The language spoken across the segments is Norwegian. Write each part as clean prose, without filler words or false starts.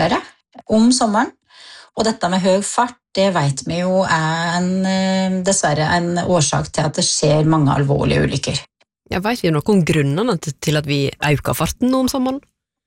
fortere om sommeren. Og dette med høy fart, det vet vi jo dessverre en årsak til at det skjer mange alvorlige ulykker. Jeg vet vi noe om grunnene til at vi øker farten nå om sommeren?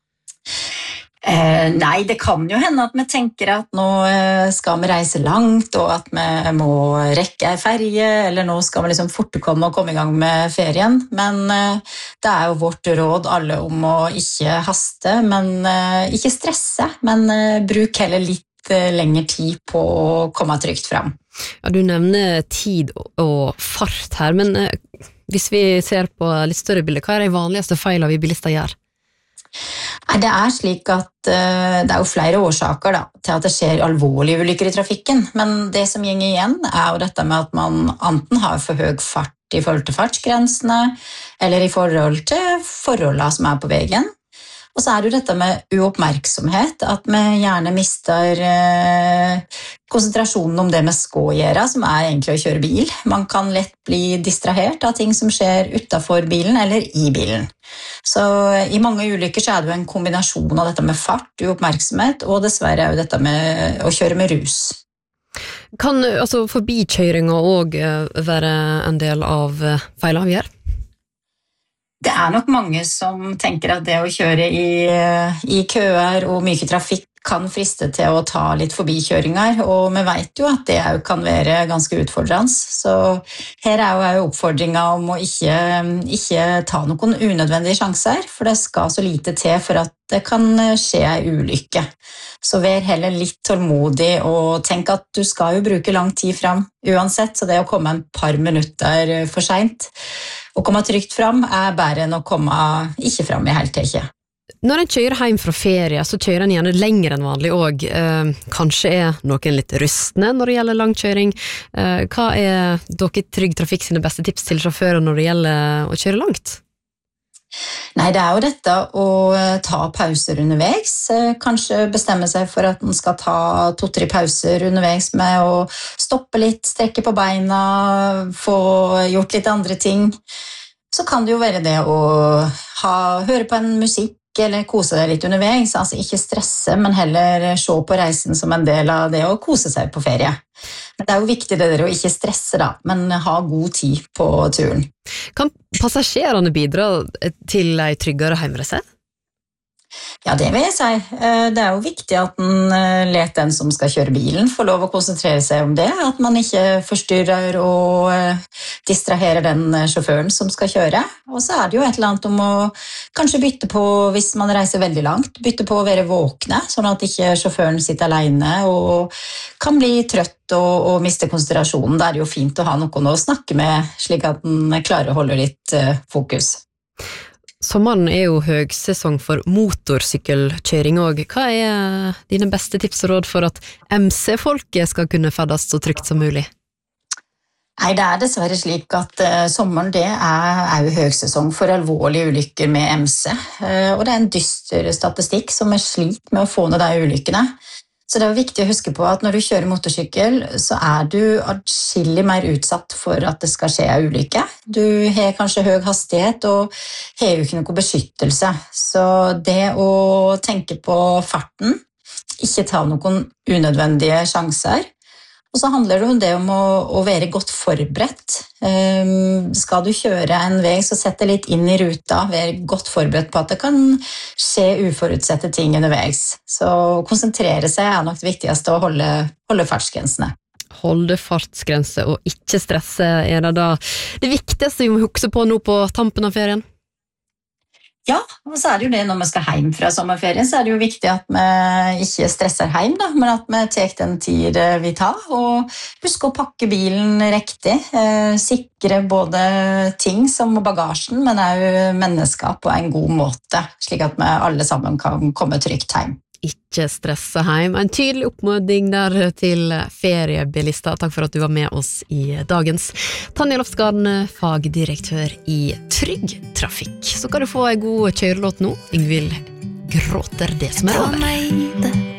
Nei, det kan jo hende at vi tenker at nå skal vi reise langt, og at vi må rekke en ferie, eller nå skal vi liksom fortkomme og komme i gang med ferien. Men det jo vårt råd alle om å ikke haste, men ikke stresse, men bruk heller litt lengre tid på å komme trygt frem. Ja, du nevner tid og fart her, men hvis vi ser på litt større bilder, hva de vanligste feilene vi bilister gjør? Nei, det slik at det jo flere årsaker til at det skjer alvorlige ulykker i trafikken, men det som gjenger igjen jo dette med at man enten har for høy fart i forhold til fartsgrensene, eller i forhold til forholdene som på veien. Og så det jo dette med uoppmerksomhet, at vi gjerne mister konsentrasjonen om det vi skal gjøre, som egentlig å kjøre bil. Man kan lett bli distrahert av ting som skjer utenfor bilen eller i bilen. Så i mange ulykker så det jo en kombinasjon av dette med fart, uoppmerksomhet, og dessverre jo dette med å kjøre med rus. Kan forbikjøringer også være en del av feilavgjør? Det nok mange som tenker at det å kjøre i køer og mye trafikk kan friste til å ta litt forbikjøringer, og vi vet jo at det kan være ganske utfordrende. Så her jo oppfordringen om å ikke ta noen unødvendige sjanser, for det skal så lite til for at det kan skje en ulykke. Så vær heller litt tålmodig og tenk at du skal jo bruke lang tid frem uansett, så det å komme et par minutter for sent og komme trygt frem bedre enn å komme ikke frem i hele tatt. Når en kjører hjem fra ferie, så kjører en gjerne lenger enn vanlig også. Kanskje noen litt rustne når det gjelder langkjøring. Hva dere Trygg Trafikk sine beste tips til sjåfører når det gjelder å kjøre langt? Nei, det jo dette å ta pauser underveis. Kanskje bestemme seg for at en skal ta 2-3 pauser underveis med å stoppe litt, strekke på beina, få gjort litt andre ting. Så kan det jo være det å høre på en musikk, eller kose deg litt underveis, altså ikke stresse, men heller se på reisen som en del av det å kose seg på ferie. Men det jo viktig det der å ikke stresse da, men ha god tid på turen. Kan passasjerene bidra til en tryggere heimreise? Ja, det vil jeg si. Det jo viktig at en let den som skal kjøre bilen få lov å konsentrere seg om det, at man ikke forstyrrer og distraherer den sjåføren som skal kjøre. Og så det jo et eller annet om å kanskje bytte på, hvis man reiser veldig langt, bytte på å være våkne, sånn at ikke sjåføren sitter alene og kan bli trøtt og miste konsentrasjonen. Det jo fint å ha noen å snakke med, slik at den klarer å holde litt fokus. Sommeren jo høgsesong for motorsykkelkjøring også. Hva dine beste tips og råd for at MC-folket skal kunne ferdes så trygt som mulig? Nei, det dessverre slik at sommeren det jo høgsesong for alvorlige ulykker med MC. Og det en dyster statistikk som sliter med å få ned de ulykkene. Så det jo viktig å huske på at når du kjører motorsykkel, så du adskillig mer utsatt for at det skal skje en ulykke. Du har kanskje høy hastighet og har jo ikke noe beskyttelse. Så det å tenke på farten, ikke ta noen unødvendige sjanser, og så handler det om det om å være godt forberedt. Skal du kjøre en vei, så sett deg litt inn i ruta, vær godt forberedt på at det kan skje uforutsette ting underveis. Så konsentrere seg nok det viktigste, å holde fartsgrensene. Holde fartsgrense og ikke stresse det da det viktigste vi må huske på nå på tampen av ferien? Ja, og så det jo det når vi skal hjem fra sommerferien, så det jo viktig at vi ikke stresser hjem, da, men at vi tar den tid vi tar, og husk å pakke bilen riktig, sikre både ting som bagasjen, men også mennesker på en god måte, slik at vi alle sammen kan komme trygt hjem. Ikke stresse hjem. En tydelig oppmuntring der til feriebilister. Takk for at du var med oss i dagens. Tanja Lofsgarden, fagdirektør i Trygg Trafikk. Så kan du få en god kjørelåt nå. Ingvild gråter det som over.